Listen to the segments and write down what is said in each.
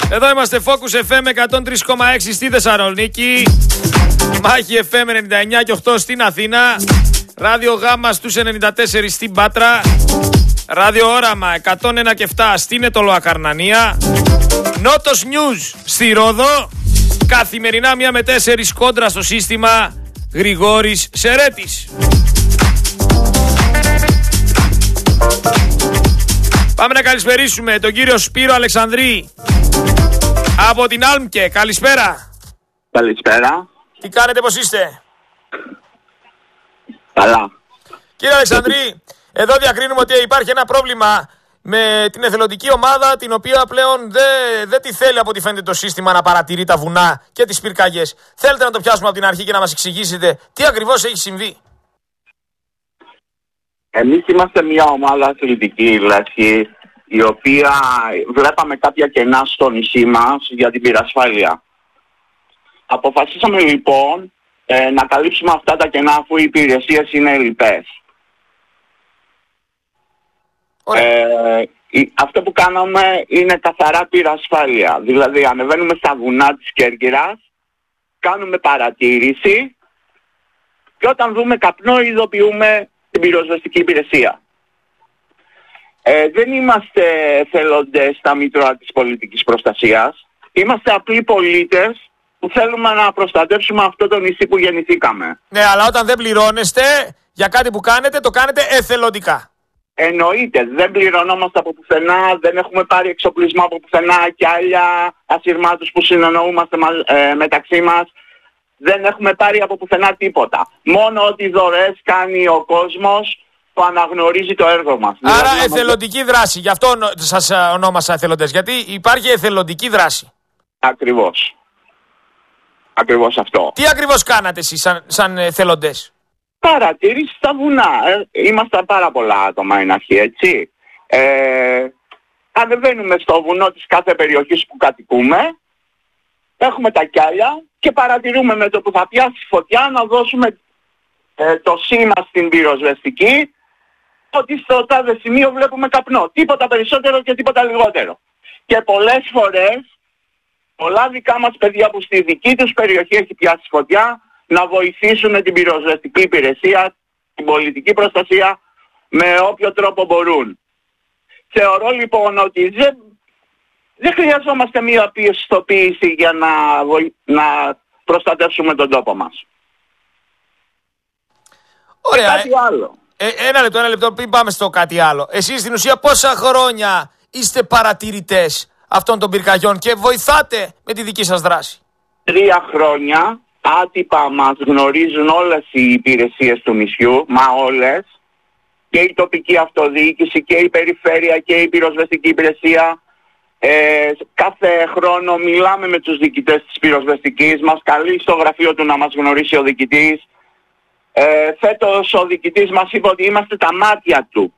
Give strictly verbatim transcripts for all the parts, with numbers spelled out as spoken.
Εδώ είμαστε Focus εφ εμ εκατόν τρία κόμμα έξι στη Θεσσαλονίκη, Μάχη εφ εμ ενενήντα εννιά και οκτώ στην Αθήνα, Ράδιο Γάμα στους ενενήντα τέσσερα στην Πάτρα, Ράδιο Όραμα εκατόν ένα και επτά στην Αιτωλοακαρνανία, Νότος News στη Ρόδο, καθημερινά μία με τέσσερις κόντρα στο σύστημα Γρηγόρης Σερέτης. Πάμε να καλησπερίσουμε τον κύριο Σπύρο Αλεξανδρή από την Άλμκε. Καλησπέρα. Καλησπέρα. Τι κάνετε, πώς είστε? Καλά. Κύριε Αλεξανδρή, εδώ διακρίνουμε ότι υπάρχει ένα πρόβλημα με την εθελοντική ομάδα, την οποία πλέον δεν δε τη θέλει από ό,τι φαίνεται το σύστημα να παρατηρεί τα βουνά και τις πυρκαγιές. Θέλετε να το πιάσουμε από την αρχή και να μας εξηγήσετε τι ακριβώς έχει συμβεί? Εμείς είμαστε μια ομάδα αθλητική, Λέσχη, η οποία βλέπαμε κάποια κενά στο νησί μας για την πυρασφάλεια. Αποφασίσαμε λοιπόν ε, να καλύψουμε αυτά τα κενά, αφού οι υπηρεσίες είναι λοιπές. Ε, αυτό που κάναμε είναι καθαρά πυρασφάλεια. Δηλαδή ανεβαίνουμε στα βουνά της Κέρκυρας, κάνουμε παρατήρηση και όταν δούμε καπνό ειδοποιούμε την πυροσβεστική υπηρεσία. Ε, δεν είμαστε εθελοντές στα μήτρωα της πολιτικής προστασίας. Είμαστε απλοί πολίτες που θέλουμε να προστατεύσουμε αυτό το νησί που γεννηθήκαμε. Ναι, αλλά όταν δεν πληρώνεστε για κάτι που κάνετε, το κάνετε εθελοντικά. Εννοείται, δεν πληρωνόμαστε από πουθενά, δεν έχουμε πάρει εξοπλισμό από πουθενά και άλλα ασυρμάτους που συνεννοούμαστε ε, μεταξύ μας. Δεν έχουμε πάρει από πουθενά τίποτα. Μόνο ότι δωρεές κάνει ο κόσμος που αναγνωρίζει το έργο μας. Άρα δηλαδή, εθελοντική δράση. Γι' αυτό σας ονόμασα εθελοντές. Γιατί υπάρχει εθελοντική δράση. Ακριβώς. Ακριβώς αυτό. Τι ακριβώς κάνατε εσείς σαν, σαν εθελοντές? Παρατήρηση στα βουνά. Ε, είμαστε πάρα πολλά άτομα εν αρχή, έτσι. Ε, ανεβαίνουμε στο βουνό της κάθε περιοχής που κατοικούμε. Έχουμε τα κιάλια και παρατηρούμε με το που θα πιάσει φωτιά να δώσουμε ε, το σήμα στην πυροσβεστική ότι στο τάδε σημείο βλέπουμε καπνό. Τίποτα περισσότερο και τίποτα λιγότερο. Και πολλές φορές πολλά δικά μας παιδιά που στη δική τους περιοχή έχει πιάσει φωτιά να βοηθήσουν την πυροσβεστική υπηρεσία, την πολιτική προστασία με όποιο τρόπο μπορούν. Θεωρώ λοιπόν ότι δεν, δεν χρειαζόμαστε μία πιστοποίηση για να, βοη... να προστατεύσουμε τον τόπο μας. Ωραία. Και κάτι άλλο. Ε, ένα λεπτό, ένα λεπτό, πριν πάμε στο κάτι άλλο. Εσείς στην ουσία πόσα χρόνια είστε παρατηρητές αυτών των πυρκαγιών και βοηθάτε με τη δική σας δράση? Τρία χρόνια άτυπα μας γνωρίζουν όλες οι υπηρεσίες του νησιού, μα όλες, και η τοπική αυτοδιοίκηση και η περιφέρεια και η πυροσβεστική υπηρεσία. Ε, κάθε χρόνο μιλάμε με τους διοικητές της πυροσβεστικής, μας καλεί στο γραφείο του να μας γνωρίσει ο διοικητής. Ε, φέτος ο διοικητής μας είπε ότι είμαστε τα μάτια του.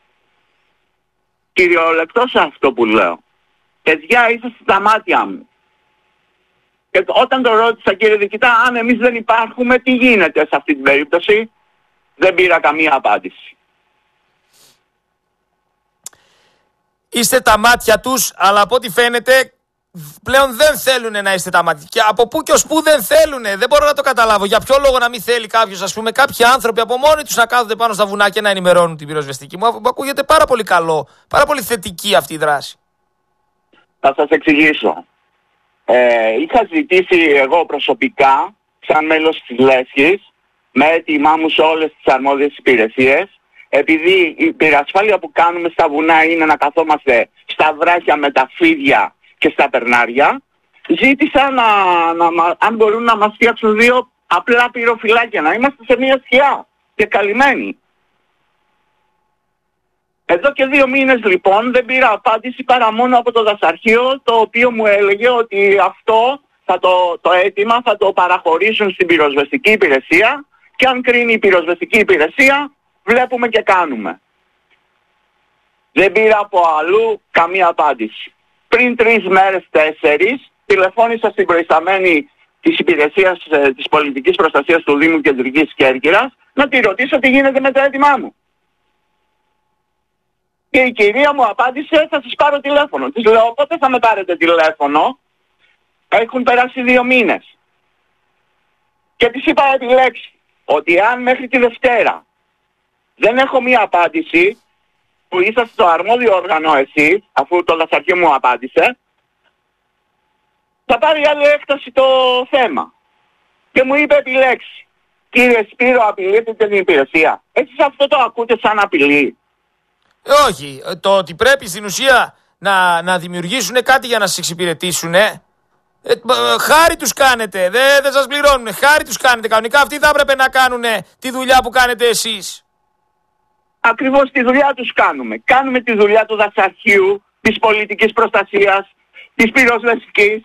Κυριολεκτός αυτό που λέω. Παιδιά, είσαστε τα μάτια μου. Και όταν το ρώτησα, κύριε διοικητά, αν εμείς δεν υπάρχουμε, τι γίνεται σε αυτή την περίπτωση, δεν πήρα καμία απάντηση. Είστε τα μάτια τους, αλλά από ό,τι φαίνεται πλέον δεν θέλουν να είστε τα μάτια. Και από πού και ως πού δεν θέλουν, δεν μπορώ να το καταλάβω. Για ποιο λόγο να μην θέλει κάποιος, ας πούμε, κάποιοι άνθρωποι από μόνοι τους να κάθονται πάνω στα βουνά και να ενημερώνουν την πυροσβεστική? Μου ακούγεται πάρα πολύ καλό, πάρα πολύ θετική αυτή η δράση. Θα σας εξηγήσω. Ε, είχα ζητήσει εγώ προσωπικά, σαν μέλος της Λέσχης, με έτοιμά μου σε όλες τις αρμόδιες υπηρεσίες, επειδή η πυρασφάλεια που κάνουμε στα βουνά είναι να καθόμαστε στα βράχια με τα φίδια και στα περνάρια, ζήτησα να, να, αν μπορούν να μας φτιάξουν δύο απλά πυροφυλάκια, να είμαστε σε μια σκιά και καλυμμένοι. Εδώ και δύο μήνες λοιπόν δεν πήρα απάντηση παρά μόνο από το δασαρχείο, το οποίο μου έλεγε ότι αυτό θα το, το αίτημα θα το παραχωρήσουν στην πυροσβεστική υπηρεσία και αν κρίνει η πυροσβεστική υπηρεσία βλέπουμε και κάνουμε. Δεν πήρα από αλλού καμία απάντηση. Πριν τρεις μέρες, τέσσερις, τηλεφώνησα στην προϊσταμένη της υπηρεσίας ε, της πολιτικής προστασίας του Δήμου Κεντρικής Κέρκυρας να τη ρωτήσω τι γίνεται με το αίτημά μου. Και η κυρία μου απάντησε, θα σας πάρω τηλέφωνο. Της λέω, πότε θα με πάρετε τηλέφωνο? Έχουν περάσει δύο μήνες. Και της είπα επιλέξει ότι αν μέχρι τη Δευτέρα δεν έχω μία απάντηση, που είσαστε στο αρμόδιο όργανο εσείς, αφού το δασαρχείο μου απάντησε, θα πάρει άλλη έκταση το θέμα. Και μου είπε επιλέξει. Κύριε Σπύρο, απειλείτε την υπηρεσία. Εσείς αυτό το ακούτε σαν απειλή? Ε, όχι. Το ότι πρέπει στην ουσία να, να δημιουργήσουν κάτι για να σας εξυπηρετήσουν, ε, ε, χάρη τους κάνετε. Δεν δε σας πληρώνουν. Χάρη τους κάνετε. Κανονικά αυτοί θα έπρεπε να κάνουν τη δουλειά που κάνετε εσείς. Ακριβώς τη δουλειά τους κάνουμε. Κάνουμε τη δουλειά του δασαρχείου, της πολιτικής προστασίας, της πυροσβεστικής.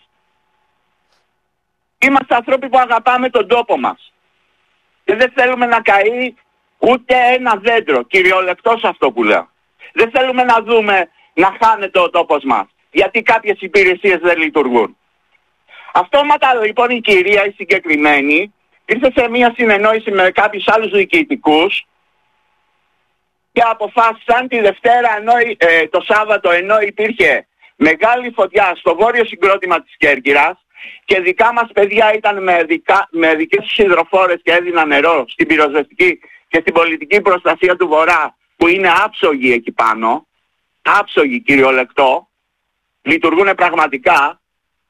Είμαστε άνθρωποι που αγαπάμε τον τόπο μας. Και δεν θέλουμε να καεί ούτε ένα δέντρο, κυριολεκτός αυτό που λέω. Δεν θέλουμε να δούμε να χάνεται ο τόπος μας, γιατί κάποιες υπηρεσίες δεν λειτουργούν. Αυτόματα λοιπόν η κυρία η συγκεκριμένη ήρθε σε μια συνεννόηση με κάποιους άλλους διοικητικούς και αποφάσισαν τη Δευτέρα, ενώ, ε, το Σάββατο, ενώ υπήρχε μεγάλη φωτιά στο βόρειο συγκρότημα της Κέρκυρας και δικά μας παιδιά ήταν με, δικα, με δικές τους υδροφόρες και έδιναν νερό στην πυροσβεστική και στην πολιτική προστασία του Βορρά, που είναι άψογοι εκεί πάνω, άψογοι κυριολεκτό, λειτουργούν πραγματικά.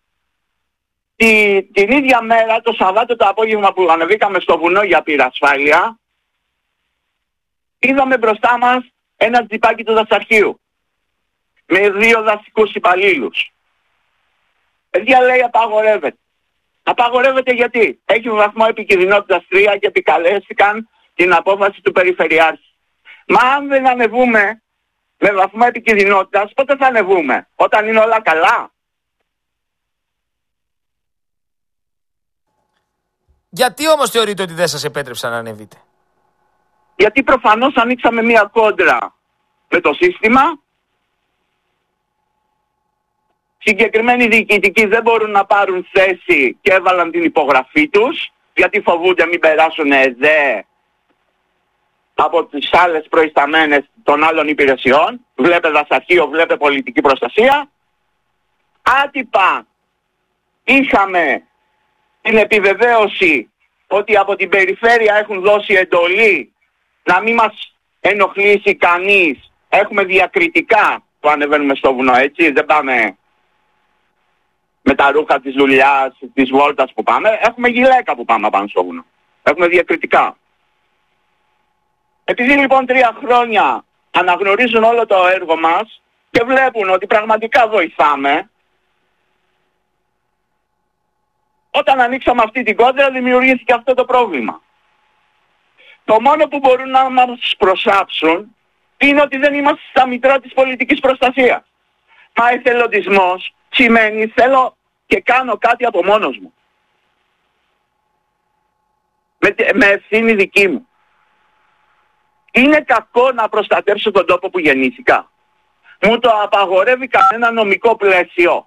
Τη, την ίδια μέρα, το Σαββάτο το απόγευμα που ανεβήκαμε στο βουνό για πυρασφάλεια, είδαμε μπροστά μας ένα τζιπάκι του δασαρχείου με δύο δασικούς υπαλλήλους. Παιδιά, λέει, απαγορεύεται. Απαγορεύεται γιατί έχει βαθμό επικινδυνότητας τρία και επικαλέστηκαν την απόφαση του Περιφερειάρχη. Μα αν δεν ανεβούμε με βαθμό επικινδυνότητας, πότε θα ανεβούμε? Όταν είναι όλα καλά? Γιατί όμως θεωρείτε ότι δεν σας επέτρεψαν να ανεβείτε? Γιατί προφανώς ανοίξαμε μία κόντρα με το σύστημα. Συγκεκριμένοι διοικητικοί δεν μπορούν να πάρουν θέση και έβαλαν την υπογραφή τους, γιατί φοβούνται μην περάσουν ΕΔΕ από τις άλλες προϊσταμένες των άλλων υπηρεσιών. Βλέπε δασαρχείο, βλέπε πολιτική προστασία. Άτυπα είχαμε την επιβεβαίωση ότι από την περιφέρεια έχουν δώσει εντολή να μην μας ενοχλήσει κανείς. Έχουμε διακριτικά που ανεβαίνουμε στο βουνό, έτσι, δεν πάμε με τα ρούχα της δουλειάς, της βόλτας που πάμε. Έχουμε γυλαίκα που πάμε πάνω στο βουνό. Έχουμε διακριτικά. Επειδή λοιπόν τρία χρόνια αναγνωρίζουν όλο το έργο μας και βλέπουν ότι πραγματικά βοηθάμε, όταν ανοίξαμε αυτή την κόντρα δημιουργήθηκε αυτό το πρόβλημα. Το μόνο που μπορούν να μας προσάψουν είναι ότι δεν είμαστε στα μητρά της πολιτικής προστασίας. Μα εθελοντισμός σημαίνει θέλω και κάνω κάτι από μόνος μου. Με, με ευθύνη δική μου. Είναι κακό να προστατεύσω τον τόπο που γεννήθηκα? Μου το απαγορεύει κανένα νομικό πλαίσιο?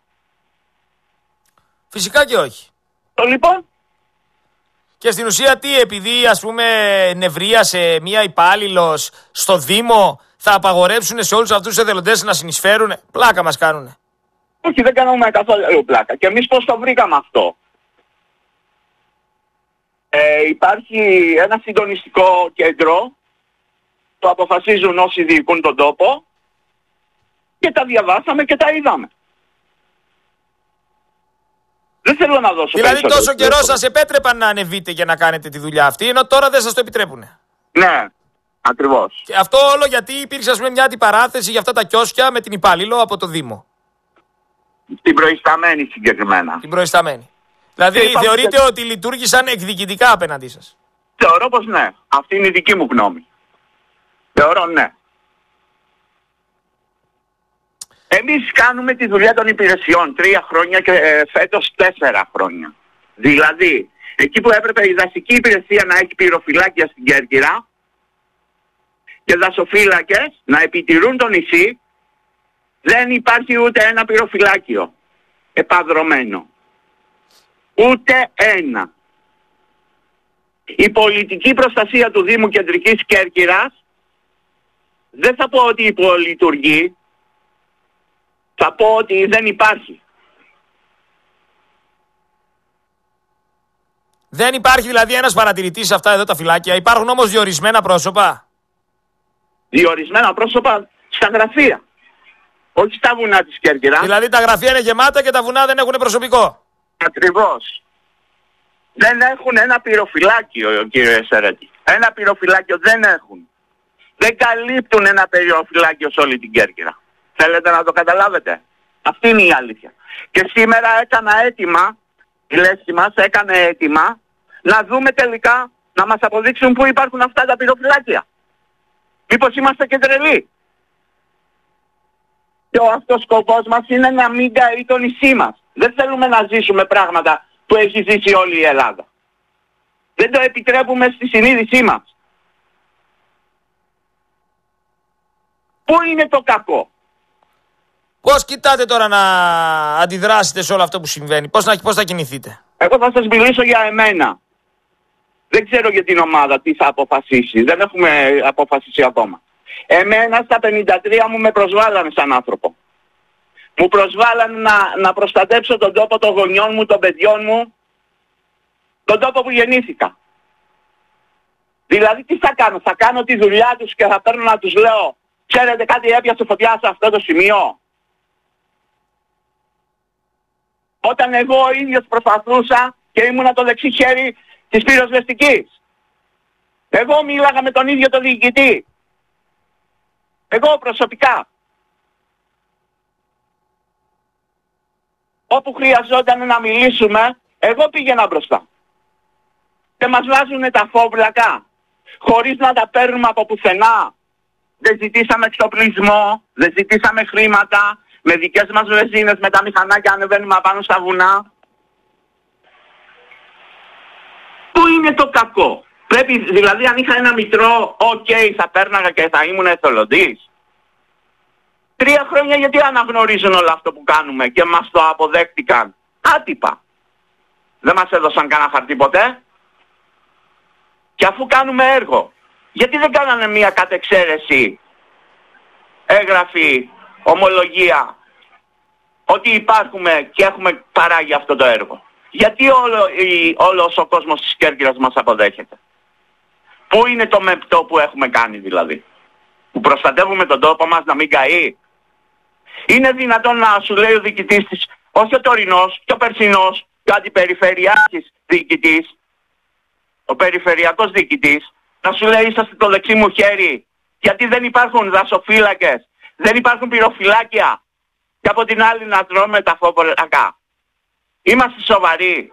Φυσικά και όχι. Το λοιπόν. Και στην ουσία τι, επειδή ας πούμε νευρίασε μία υπάλληλος στο Δήμο, θα απαγορεύσουν σε όλους αυτούς τους εθελοντές να συνεισφέρουν? Πλάκα μας κάνουνε. Όχι, δεν κάνουμε καθόλου πλάκα. Και εμείς πώς το βρήκαμε αυτό? Ε, υπάρχει ένα συντονιστικό κέντρο, το αποφασίζουν όσοι διοικούν τον τόπο και τα διαβάσαμε και τα είδαμε. Δεν θέλω να δώσω Δηλαδή τόσο καιρό σας επέτρεπαν να ανεβείτε και να κάνετε τη δουλειά αυτή, ενώ τώρα δεν σας το επιτρέπουν. Ναι, ακριβώς. Και αυτό όλο γιατί υπήρξε ας πούμε μια αντιπαράθεση για αυτά τα κιόσκια με την υπάλληλο από το Δήμο. Την προϊσταμένη συγκεκριμένα. Την προϊσταμένη. Δηλαδή θεωρείτε και... ότι λειτουργήσαν εκδικητικά απέναντί σας? Θεωρώ πως ναι. Αυτή είναι η δική μου γνώμη. Θεωρώ ναι. Εμείς κάνουμε τη δουλειά των υπηρεσιών τρία χρόνια και ε, φέτος τέσσερα χρόνια. Δηλαδή, εκεί που έπρεπε η δασική υπηρεσία να έχει πυροφυλάκια στην Κέρκυρα και δασοφύλακες να επιτηρούν το νησί, δεν υπάρχει ούτε ένα πυροφυλάκιο επαδρωμένο. Ούτε ένα. Η πολιτική προστασία του Δήμου Κεντρικής Κέρκυρας δεν θα πω ότι υπολειτουργεί, θα πω ότι δεν υπάρχει. Δεν υπάρχει δηλαδή ένας παρατηρητής σε αυτά εδώ τα φυλάκια. Υπάρχουν όμως διορισμένα πρόσωπα. Διορισμένα πρόσωπα στα γραφεία. Όχι στα βουνά της Κέρκυρας. Δηλαδή τα γραφεία είναι γεμάτα και τα βουνά δεν έχουν προσωπικό. Ακριβώς. Δεν έχουν ένα πυροφυλάκιο, κύριε Σερέτη. Ένα πυροφυλάκιο δεν έχουν. Δεν καλύπτουν ένα πυροφυλάκιο σε όλη την Κέρκυρα. Θέλετε να το καταλάβετε? Αυτή είναι η αλήθεια. Και σήμερα έκανα αίτημα, η λέσχη μας έκανε αίτημα, να δούμε τελικά, να μας αποδείξουν πού υπάρχουν αυτά τα πυροφυλάκια. Μήπως είμαστε και τρελοί? Και ο αυτός σκοπός μας είναι να μην καεί το νησί μας. Δεν θέλουμε να ζήσουμε πράγματα που έχει ζήσει όλη η Ελλάδα. Δεν το επιτρέπουμε στη συνείδησή μας. Πού είναι το κακό? Πώς κοιτάτε τώρα να αντιδράσετε σε όλο αυτό που συμβαίνει? Πώς, να, πώς θα κινηθείτε? Εγώ θα σας μιλήσω για εμένα. Δεν ξέρω για την ομάδα τι θα αποφασίσει. Δεν έχουμε αποφασίσει ακόμα. Εμένα στα πενήντα τρία μου με προσβάλανε σαν άνθρωπο. Μου προσβάλανε να, να προστατέψω τον τόπο των γονιών μου, των παιδιών μου, τον τόπο που γεννήθηκα. Δηλαδή τι θα κάνω? Θα κάνω τη δουλειά τους και θα παίρνω να τους λέω, ξέρετε κάτι, έπιασε φωτιά σε αυτό το σημείο? Όταν εγώ ο ίδιος προσπαθούσα και ήμουνα το δεξί χέρι της πυροσβεστικής. Εγώ μίλαγα με τον ίδιο τον διοικητή. Εγώ προσωπικά. Όπου χρειαζόταν να μιλήσουμε, εγώ πήγαινα μπροστά. Και μας βάζουνε τα φόβλακα, χωρίς να τα παίρνουμε από πουθενά. Δεν ζητήσαμε εξοπλισμό, δεν ζητήσαμε χρήματα, με δικές μας βενζίνες, με τα μηχανάκια ανεβαίνουμε πάνω στα βουνά. Πού είναι το κακό? Πρέπει, δηλαδή αν είχα ένα μητρό, οκ, okay, θα πέρναγα και θα ήμουν εθελοντής. Τρία χρόνια γιατί αναγνωρίζουν όλο αυτό που κάνουμε και μας το αποδέχτηκαν άτυπα? Δεν μας έδωσαν κανένα χαρτί ποτέ. Και αφού κάνουμε έργο, γιατί δεν κάνανε μια κατεξαίρεση έγγραφη, ομολογία, ότι υπάρχουμε και έχουμε παράγει αυτό το έργο? Γιατί όλο, η, όλος ο κόσμος της Κέρκυρας μας αποδέχεται? Πού είναι το μεπτό που έχουμε κάνει δηλαδή? Που προστατεύουμε τον τόπο μας να μην καεί? Είναι δυνατόν να σου λέει ο διοικητής της, όχι ο τωρινός, και ο περσινός, και ο αντιπεριφερειάρχης διοικητής, ο περιφερειακός διοικητής, να σου λέει είσαστε το δεξί μου χέρι, γιατί δεν υπάρχουν δασοφύλακες, δεν υπάρχουν πυροφυλάκια, και από την άλλη να τρώμε τα φόβολακα? Είμαστε σοβαροί?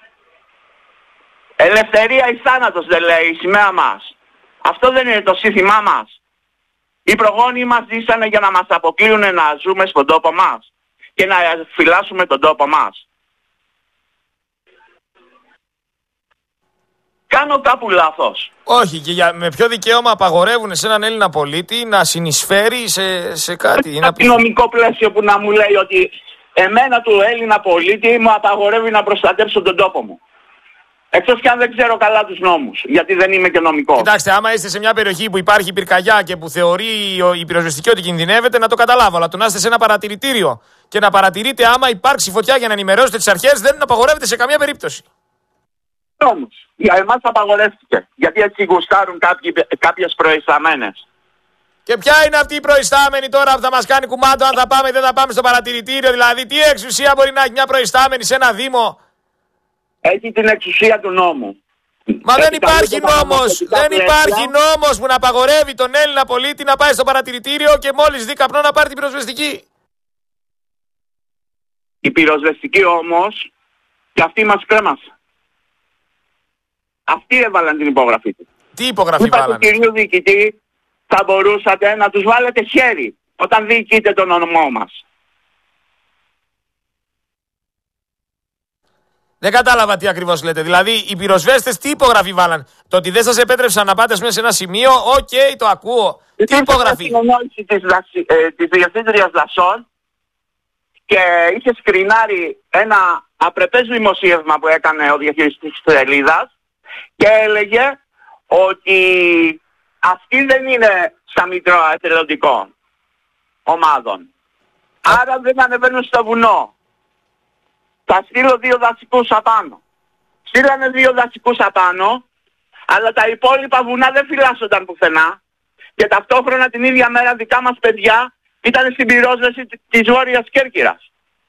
Ελευθερία ή θάνατος δεν λέει η σημαία μας? Αυτό δεν είναι το σύνθημά μας? Οι προγόνοι μας ζήσανε για να μας αποκλείουν να ζούμε στον τόπο μας και να φυλάσσουμε τον τόπο μας. Κάνω κάπου λάθος? Όχι, και για, με ποιο δικαίωμα απαγορεύουν σε έναν Έλληνα πολίτη να συνεισφέρει σε, σε κάτι? Είναι ένα νομικό πλαίσιο που να μου λέει ότι εμένα του Έλληνα πολίτη μου απαγορεύει να προστατεύσω τον τόπο μου. Εκτός και αν δεν ξέρω καλά τους νόμους, γιατί δεν είμαι και νομικός. Κοιτάξτε, άμα είστε σε μια περιοχή που υπάρχει πυρκαγιά και που θεωρεί η πυροσβεστική ότι κινδυνεύετε, να το καταλάβω. Αλλά το να είστε σε ένα παρατηρητήριο και να παρατηρείτε άμα υπάρξει φωτιά για να ενημερώσετε τις αρχές, δεν απαγορεύεται σε καμία περίπτωση. Όμως, για εμάς απαγορεύτηκε. Γιατί έτσι γουστάρουν κάποιες προϊσταμένες. Και ποια είναι αυτή η προϊστάμενη τώρα που θα μας κάνει κουμάντο αν θα πάμε ή δεν θα πάμε στο παρατηρητήριο? Δηλαδή, τι εξουσία μπορεί να έχει μια προϊστάμενη σε ένα δήμο? Έχει την εξουσία του νόμου. Μα έχει δεν υπάρχει νόμος, δεν υπάρχει νόμος που να απαγορεύει τον Έλληνα πολίτη να πάει στο παρατηρητήριο και μόλις δει καπνό να πάρει την πυροσβεστική. Η πυροσβεστική όμως, και αυτή μας κρέμασε. Αυτοί έβαλαν την υπογραφή του. Τι υπογραφή βάλανε? Είπα του κυρίου διοικητή, θα μπορούσατε να τους βάλετε χέρι όταν διοικείτε τον ονομό μας. Δεν κατάλαβα τι ακριβώς λέτε. Δηλαδή, οι πυροσβέστες τι υπογραφή βάλαν? Το ότι δεν σας επέτρεψαν να πάτε μέσα σε ένα σημείο, οκ, okay, το ακούω. Τι υπογραφή? Την συνεννόηση της, ε, της διευθύντριας δασών και είχε σκρινάρει ένα απρεπές δημοσίευμα που έκανε ο διαχειριστής της σελίδας και έλεγε ότι αυτοί δεν είναι στα μητρώα εθελοντικών ομάδων. Άρα δεν ανεβαίνουν στο βουνό. Θα στείλω δύο δασικούς απάνω. Στείλανε δύο δασικούς απάνω, αλλά τα υπόλοιπα βουνά δεν φυλάσσονταν πουθενά. Και ταυτόχρονα την ίδια μέρα δικά μας παιδιά ήταν στην πυρόσβεση της Βόρειας Κέρκυρας.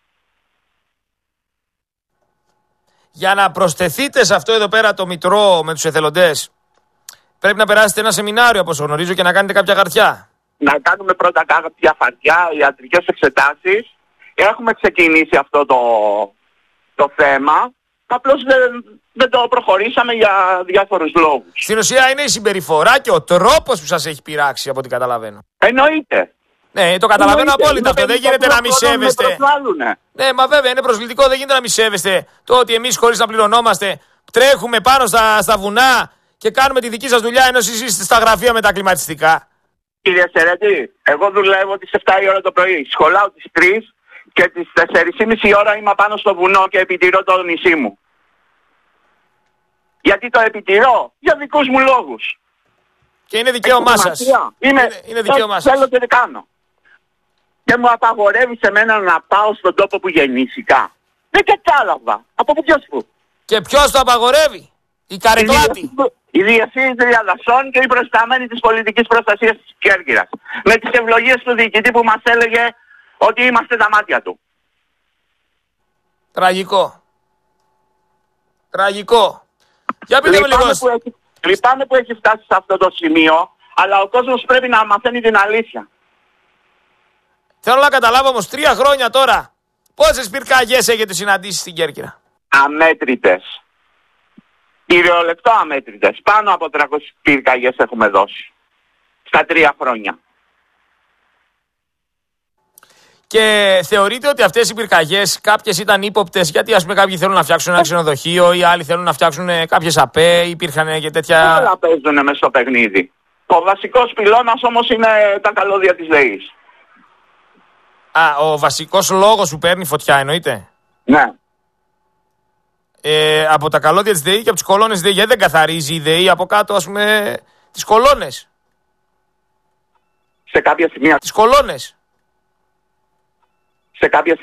Για να προσθεθείτε σε αυτό εδώ πέρα το μητρό με τους εθελοντές, πρέπει να περάσετε ένα σεμινάριο, όπως γνωρίζω, και να κάνετε κάποια χαρτιά. Να κάνουμε πρώτα κάποια χαρτιά, ιατρικές εξετάσεις. Έχουμε ξεκινήσει αυτό το, το θέμα. Απλώς δεν, δεν το προχωρήσαμε για διάφορους λόγους. Στην ουσία είναι η συμπεριφορά και ο τρόπος που σας έχει πειράξει, από ό,τι καταλαβαίνω. Εννοείται. Ναι, το καταλαβαίνω Εννοείται. απόλυτα αυτό. Δεν γίνεται να μη σέβεστε. Ναι, μα βέβαια είναι προσβλητικό. Δεν γίνεται να μη σέβεστε το ότι εμείς χωρίς να πληρωνόμαστε τρέχουμε πάνω στα, στα βουνά και κάνουμε τη δική σας δουλειά, ενώ εσείς είστε στα γραφεία με τα κλιματιστικά. Κύριε Σερέτη, εγώ δουλεύω τις επτά η ώρα το πρωί. Σχολάω τις τρεις και τις τέσσερις και μισή ώρα είμαι πάνω στο βουνό και επιτηρώ το νησί μου. Γιατί το επιτηρώ? Για δικούς μου λόγους. Και είναι δικαίωμά σας. Είναι, είναι, είναι δικαίωμά σας. Θέλω και δεν κάνω. Και μου απαγορεύει σε μένα να πάω στον τόπο που γεννήθηκα. Δεν κατάλαβα. Από ποιος που? Και ποιος το απαγορεύει? Η Καρεκλάτη. Η Διευθύντρια Δασών και η προϊσταμένη της πολιτικής προστασίας της Κέρκυρας. Με τις ευλογίες του διοικητή που μας έλεγε ότι είμαστε τα μάτια του. Τραγικό. Τραγικό. Για πείτε με λίγο. Που έχει, λυπάμαι που έχει φτάσει σε αυτό το σημείο, αλλά ο κόσμος πρέπει να μαθαίνει την αλήθεια. Θέλω να καταλάβω όμως, τρία χρόνια τώρα, πόσες πυρκαγιές έχετε συναντήσει στην Κέρκυρα? Αμέτρητες. Κυριολεκτό αμέτρητες. Πάνω από τριακόσιες πυρκαγιές έχουμε δώσει. Στα τρία χρόνια. Και θεωρείτε ότι αυτές οι πυρκαγιές κάποιες ήταν ύποπτες, γιατί ας πούμε κάποιοι θέλουν να φτιάξουν ένα ξενοδοχείο ή άλλοι θέλουν να φτιάξουν κάποιες ΑΠΕ, υπήρχαν και τέτοια... Όλα παίζουν μες στο παιχνίδι. Ο βασικός πυλώνας όμως είναι τα καλώδια της ΔΕΗς. Α, ο βασικός λόγος που παίρνει φωτιά εννοείται? Ναι. Ε, από τα καλώδια της ΔΕΗ και από τις κολόνες της ΔΕΗ, γιατί δεν καθαρίζει η ΔΕΗ από κάτω, ας πούμε, τις κολόνες? Σε κάποια σημεία. Τις κολόνες. Σε κάποια